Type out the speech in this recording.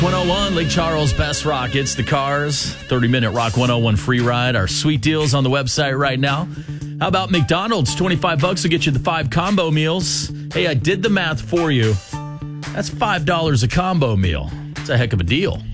101, Lake Charles Best Rock. It's the Cars. 30-minute Rock 101 free ride. Our sweet deals on the website right now. How about McDonald's? $25 will get you the 5 combo meals. Hey, I did the math for you. That's $5 a combo meal. It's a heck of a deal.